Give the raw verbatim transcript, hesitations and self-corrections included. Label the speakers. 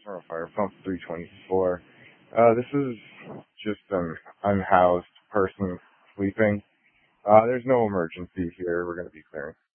Speaker 1: Or fire pump three twenty-four. Uh, this is just an unhoused person sleeping. Uh, there's no emergency here. We're going to be clearing.